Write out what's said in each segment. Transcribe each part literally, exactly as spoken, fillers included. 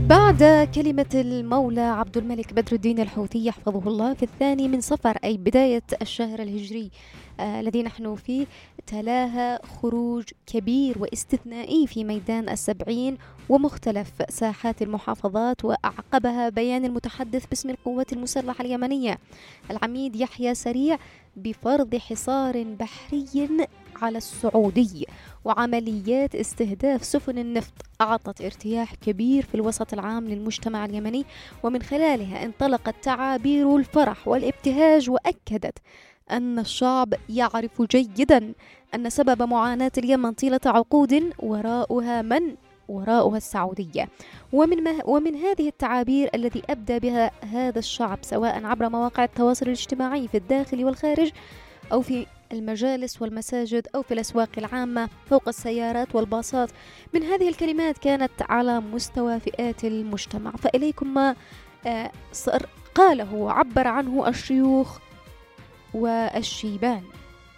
بعد كلمة المولى عبد الملك بدر الدين الحوثي يحفظه الله في الثاني من صفر أي بداية الشهر الهجري آه الذي نحن فيه، تلاها خروج كبير واستثنائي في ميدان السبعين ومختلف ساحات المحافظات، وأعقبها بيان المتحدث باسم القوات المسلحة اليمنية العميد يحيى سريع بفرض حصار بحري على السعودي وعمليات استهداف سفن النفط أعطت ارتياح كبير في الوسط العام للمجتمع اليمني، ومن خلالها انطلقت تعابير الفرح والابتهاج، وأكدت أن الشعب يعرف جيدا أن سبب معاناة اليمن طيلة عقود وراءها من؟ وراءها السعودية. ومن, مه ومن هذه التعابير التي أبدى بها هذا الشعب سواء عبر مواقع التواصل الاجتماعي في الداخل والخارج، أو في المجالس والمساجد، أو في الأسواق العامة، فوق السيارات والباصات، من هذه الكلمات كانت على مستوى فئات المجتمع. فإليكم ما آه قاله وعبر عنه الشيوخ والشيبان.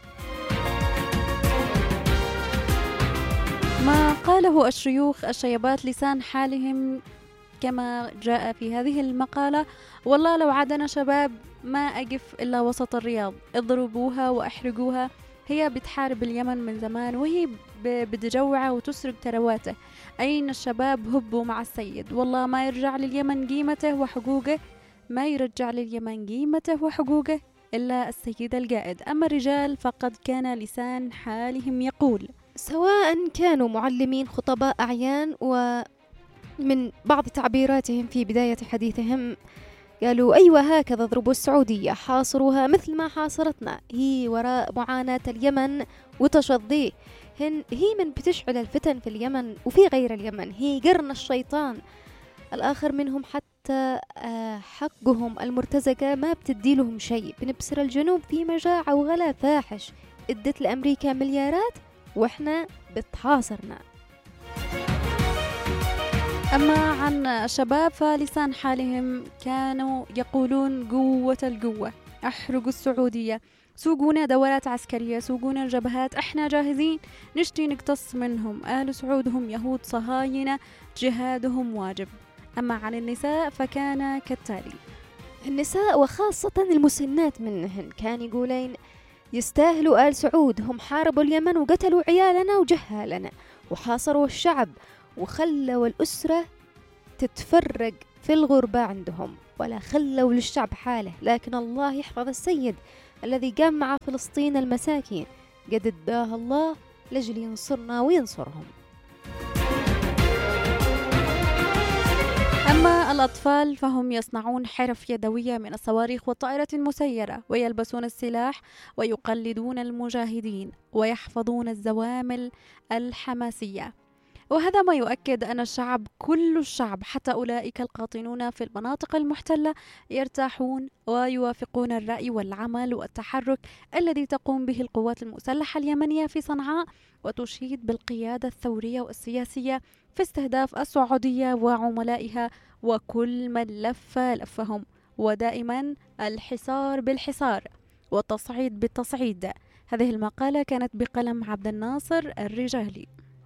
ما قاله الشيوخ الشيبات لسان حالهم كما جاء في هذه المقالة: والله لو عدنا شباب ما أقف إلا وسط الرياض، اضربوها وأحرقوها، هي بتحارب اليمن من زمان وهي بتجوعه وتسرق ثرواته. أين الشباب؟ هبوا مع السيد، والله ما يرجع لليمن قيمته وحقوقه، ما يرجع لليمن قيمته وحقوقه إلا السيد القائد. أما الرجال فقد كان لسان حالهم يقول، سواء كانوا معلمين، خطباء أعيان، ومن بعض تعبيراتهم في بداية حديثهم قالوا: أيوة هكذا اضربوا السعودية، حاصروها مثل ما حاصرتنا، هي وراء معاناة اليمن وتشظيه، هن هي من بتشعل الفتن في اليمن وفي غير اليمن، هي قرن الشيطان. الآخر منهم حتى حقهم المرتزقة ما بتدي لهم شيء، بنبصر الجنوب في مجاعة وغلا فاحش، ادت لأمريكا مليارات وإحنا بتحاصرنا. أما عن الشباب فلسان حالهم كانوا يقولون: قوة القوة، أحرقوا السعودية، سوقونا دورات عسكرية، سوقونا الجبهات، إحنا جاهزين نشتي نقتص منهم، آل سعود هم يهود صهاينة، جهادهم واجب. أما عن النساء فكان كالتالي: النساء وخاصة المسنات منهن كان يقولين: يستاهلوا آل سعود، هم حاربوا اليمن وقتلوا عيالنا وجهالنا وحاصروا الشعب وخلوا الأسرة تتفرق في الغربة عندهم، ولا خلوا للشعب حاله، لكن الله يحفظ السيد الذي قام مع فلسطين المساكين، قد اداه الله لجل ينصرنا وينصرهم. أما الأطفال فهم يصنعون حرف يدوية من الصواريخ والطائرات المسيرة، ويلبسون السلاح ويقلدون المجاهدين ويحفظون الزوامل الحماسية، وهذا ما يؤكد أن الشعب، كل الشعب حتى أولئك القاطنون في المناطق المحتلة، يرتاحون ويوافقون الرأي والعمل والتحرك الذي تقوم به القوات المسلحة اليمنية في صنعاء، وتشيد بالقيادة الثورية والسياسية في استهداف السعودية وعملائها وكل من لف لفهم، ودائما الحصار بالحصار والتصعيد بالتصعيد. هذه المقالة كانت بقلم عبد الناصر الرجالي.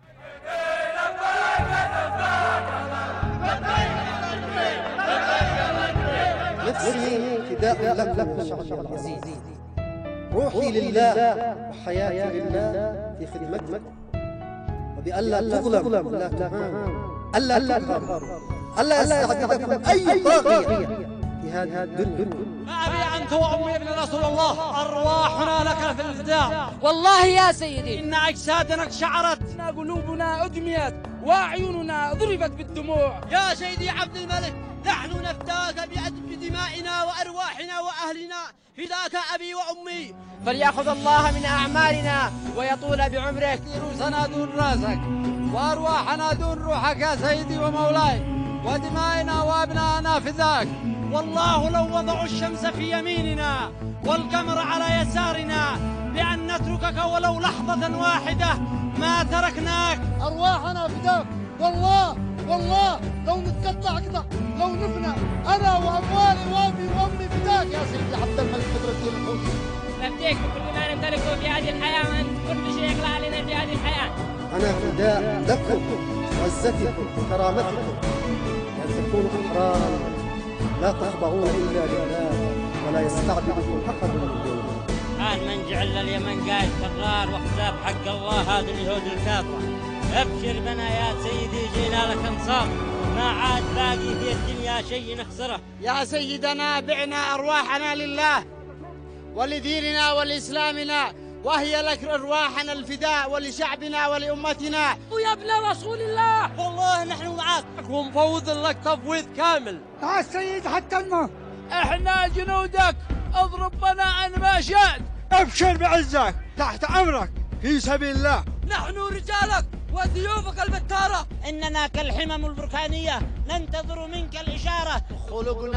نفسي فداء لك شعب العزيز، روحي لله وحياتي لله في خدمتك، وبألا تظلم لا تهان، ألا تقهر، ألا يستعبدكم أي طاغية في هذه الدنيا. أبي أنت وأمي ابن رسول الله، أرواحنا لك في الفداء. والله يا سيدي إن أجسادنا شعرت، إن قلوبنا أدميت، وأعيننا ضربت بالدموع. يا سيدي عبد الملك، نحن نفداك بدمائنا وأرواحنا وأهلنا، فداك أبي وأمي. فليأخذ الله من أعمالنا ويطول بعمرك. رؤوسنا دون راسك وأرواحنا دون روحك يا سيدي ومولاي، ودمائنا وأبنائنا فداك. والله لو وضعوا الشمس في يميننا والقمر على يسارنا بأن نتركك ولو لحظة واحدة ما تركناك. أرواحنا فداك، والله والله لو نتقطع قطع، لو نفنى أنا وأموالي وأبي وأمي فداك يا سيدي عبد الملك بدر الدين الحوثي. نفديك بكل ما نمتلكه في هذه الحياة، وأنت كل شيء يخلع لنا في هذه الحياة. أنا فداء لكم، عزتكم، كرامتكم، أن تكونوا أحرارا لا تخضعون إلا لله ولا يستعبدكم أحد من دونه. الآن من جعل اليمن قايد ثغار وحساب حق الله هذا اليهود الكافرة. أبشر بنا يا سيدي جينا لك انصاف، ما عاد باقي في الدنيا شيء نخسره. يا سيدنا بعنا أرواحنا لله ولديننا ولإسلامنا، وهي لك أرواحنا الفداء ولشعبنا ولأمتنا. ويا ابن رسول الله والله نحن معاك ومفوض لك تفويض كامل. يا سيد حتى الموت احنا جنودك، اضرب بنا ان ما شئت. ابشر بعزك تحت امرك في سبيل الله. نحن رجالك وضيوفك البتارة، إننا كالحمم البركانية ننتظر منك الإشارة. خلقنا